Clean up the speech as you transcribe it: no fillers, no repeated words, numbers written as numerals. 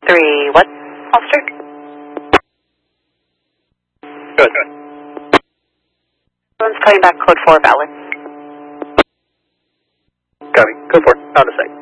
3, what? Officer? Good. Everyone's coming back, code 4, valid. Copy. Go for it. On the site.